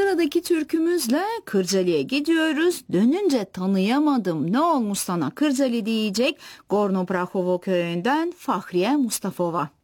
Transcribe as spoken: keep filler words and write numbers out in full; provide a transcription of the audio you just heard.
Sıradaki türkümüzle Kırcaali'ye gidiyoruz. Dönünce tanıyamadım, ne olmuş sana Kırcaali diyecek Gorno Prahovo köyünden Fahriye Mustafova.